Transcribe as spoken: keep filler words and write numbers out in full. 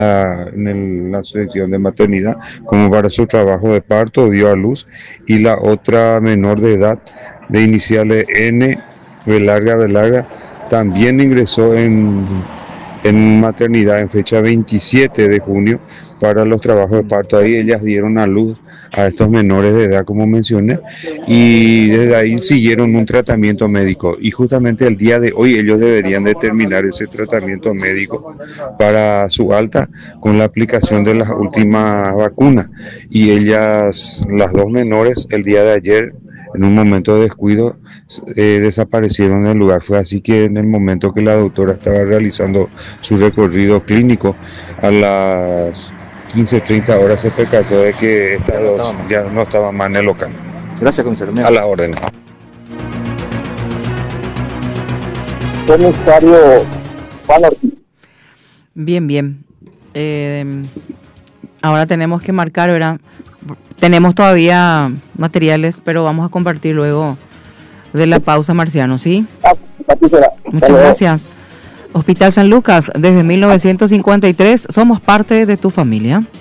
en el- la sección de maternidad como para su trabajo de parto, dio a luz, y la otra menor de edad de iniciales N, B larga, B larga, también ingresó en, en maternidad en fecha veintisiete de junio para los trabajos de parto. Ahí ellas dieron a luz a estos menores de edad, como mencioné, y desde ahí siguieron un tratamiento médico. Y justamente el día de hoy ellos deberían de terminar ese tratamiento médico para su alta con la aplicación de las últimas vacunas. Y ellas, las dos menores, el día de ayer, en un momento de descuido, eh, desaparecieron del lugar. Fue así que en el momento que la doctora estaba realizando su recorrido clínico, a las quince treinta horas, se percató de que estas dos ya no estaban más en el local. Gracias, comisario. A la orden. Comisario Juan Ortiz. Bien, bien. Eh, ahora tenemos que marcar, ¿verdad? Tenemos todavía materiales, pero vamos a compartir luego de la pausa, Marciano, ¿sí? Ah, aquí será. Muchas gracias. Hospital San Lucas, desde mil novecientos cincuenta y tres, somos parte de tu familia.